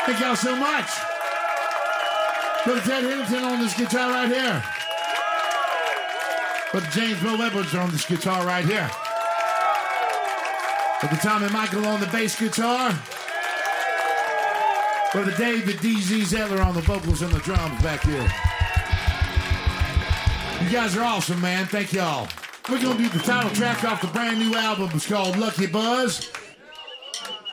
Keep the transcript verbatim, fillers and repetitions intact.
Thank y'all so much. Brother Ted Hiddleton on this guitar right here. Brother James Bill Edwards on this guitar right here. Brother Tommy Michael on the bass guitar. Brother David D Z Zettler on the vocals and the drums back here. You guys are awesome, man. Thank y'all. We're going to do the title track off the brand new album. It's called Lucky Buzz.